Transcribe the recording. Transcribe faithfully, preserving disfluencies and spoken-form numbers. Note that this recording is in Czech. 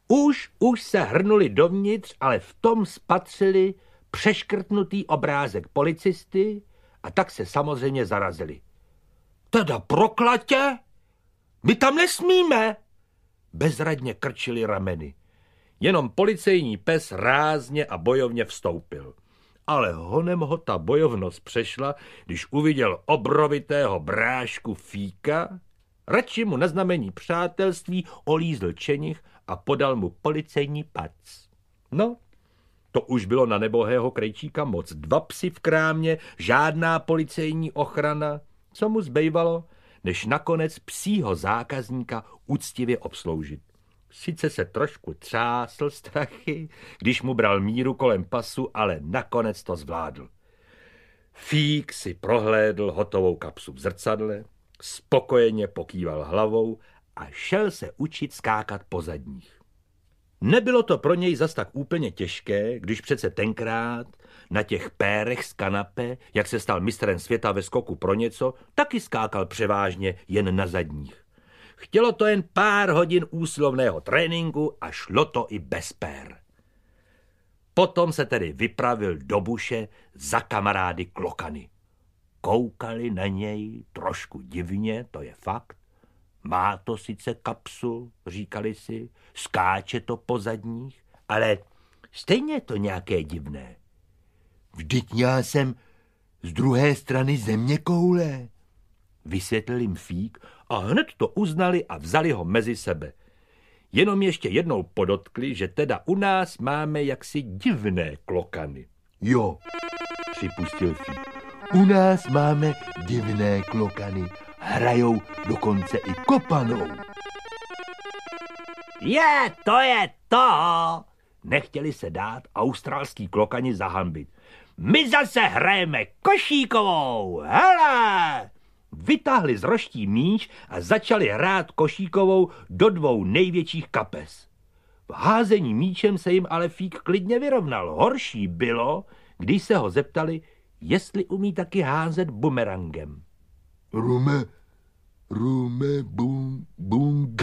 Už, už se hrnuli dovnitř, ale v tom spatřili přeškrtnutý obrázek policisty a tak se samozřejmě zarazili. Teda proklatě? My tam nesmíme! Bezradně krčili rameny. Jenom policejní pes rázně a bojovně vstoupil. Ale honem ho ta bojovnost přešla, když uviděl obrovitého brášku Fíka, radši mu na znamení přátelství olízl čenich a podal mu policejní pac. No, to už bylo na nebohého krejčíka moc. Dva psi v krámě, žádná policejní ochrana. Co mu zbývalo, než nakonec psího zákazníka úctivě obsloužit. Sice se trošku třásl strachy, když mu bral míru kolem pasu, ale nakonec to zvládl. Fík si prohlédl hotovou kapsu v zrcadle, spokojeně pokýval hlavou a šel se učit skákat po zadních. Nebylo to pro něj zas tak úplně těžké, když přece tenkrát na těch pérech z kanape, jak se stal mistrem světa ve skoku pro něco, taky skákal převážně jen na zadních. Chtělo to jen pár hodin úsilovného tréninku a šlo to i bez pér. Potom se tedy vypravil do buše za kamarády klokany. Koukali na něj trošku divně, to je fakt. Má to sice kapsu, říkali si, skáče to po zadních, ale stejně je to nějaké divné. Vždyť já jsem z druhé strany země koule, vysvětlil jim Fík a hned to uznali a vzali ho mezi sebe. Jenom ještě jednou podotkli, že teda u nás máme jaksi divné klokany. Jo, připustil Fík, u nás máme divné klokany. Hrajou dokonce i kopanou. Je, to je to! Nechtěli se dát australský klokani zahanbit. My zase hrajeme košíkovou, hele! Vytáhli z roští míč a začali hrát košíkovou do dvou největších kapes. V házení míčem se jim ale Fík klidně vyrovnal. Horší bylo, když se ho zeptali, jestli umí taky házet bumerangem. Rume, rume, bum, bum,